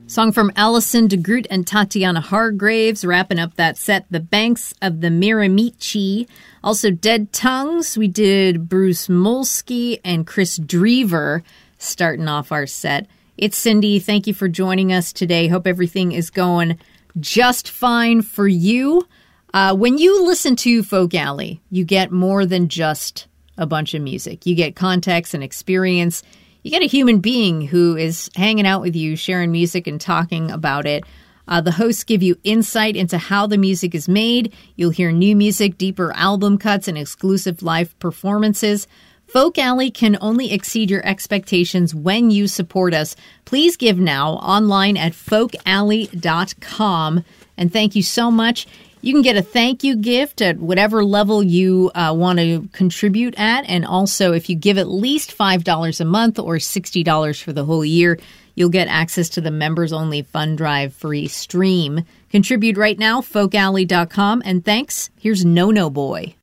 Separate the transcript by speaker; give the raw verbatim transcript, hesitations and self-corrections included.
Speaker 1: Song from Alison DeGroot and Tatiana Hargraves, wrapping up that set, The Banks of the Miramichi. Also, Dead Tongues, we did Bruce Molsky and Chris Drever starting off our set. It's Cindy. Thank you for joining us today. Hope everything is going just fine for you. Uh, when you listen to Folk Alley, you get more than just a bunch of music. You get context and experience. You get a human being who is hanging out with you, sharing music and talking about it. Uh, the hosts give you insight into how the music is made. You'll hear new music, deeper album cuts, and exclusive live performances. Folk Alley can only exceed your expectations when you support us. Please give now online at folk alley dot com. And thank you so much. You can get a thank you gift at whatever level you uh, want to contribute at. And also, if you give at least five dollars a month or sixty dollars for the whole year, you'll get access to the members-only Fund Drive free stream. Contribute right now, folk alley dot com. And thanks. Here's No No Boy.